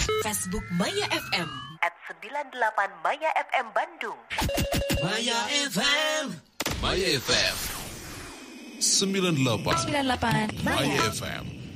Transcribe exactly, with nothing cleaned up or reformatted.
Facebook Maya F M at sembilan delapan Maya F M Bandung. Maya F M. Maya F M sembilan delapan sembilan delapan Maya F M.